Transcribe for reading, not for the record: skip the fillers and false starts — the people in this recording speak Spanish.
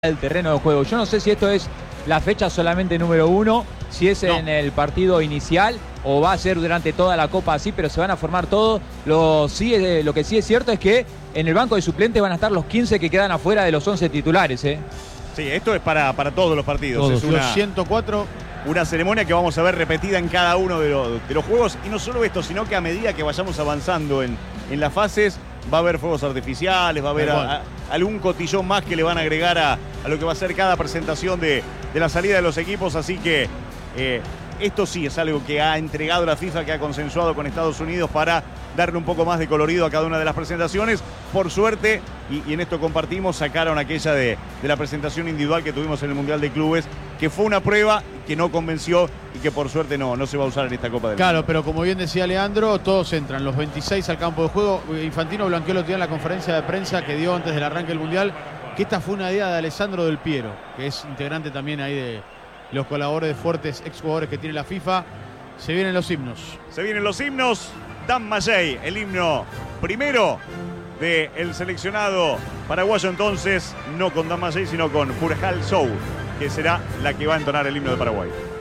el terreno de juego. Yo no sé si esto es la fecha solamente número 1, si es en el partido inicial o va a ser durante toda la Copa así, pero se van a formar todos. Lo que sí es cierto es que en el banco de suplentes van a estar los 15 que quedan afuera de los 11 titulares. Sí, esto es para todos los partidos. Todos. Es una, Los 104. una ceremonia que vamos a ver repetida en cada uno de los juegos. Y no solo esto, sino que a medida que vayamos avanzando en las fases, va a haber fuegos artificiales, va a haber algún cotillón más que le van a agregar a lo que va a ser cada presentación de la salida de los equipos. Así que esto sí es algo que ha entregado la FIFA, que ha consensuado con Estados Unidos para darle un poco más de colorido a cada una de las presentaciones. Por suerte, y en esto compartimos, sacaron aquella de la presentación individual que tuvimos en el Mundial de Clubes, que fue una prueba que no convenció y que por suerte no se va a usar en esta Copa del Mundo. Claro, pero como bien decía Leandro, todos entran, los 26 al campo de juego. Infantino blanqueó el otro día en la conferencia de prensa que dio antes del arranque del Mundial, que esta fue una idea de Alessandro Del Piero, que es integrante también ahí de los colaboradores fuertes, exjugadores que tiene la FIFA. Se vienen los himnos. Se vienen los himnos. Dan Mazzei, el himno primero del seleccionado paraguayo, entonces, no con Dan Mazzei, sino con Furjal Sou, que será la que va a entonar el himno de Paraguay.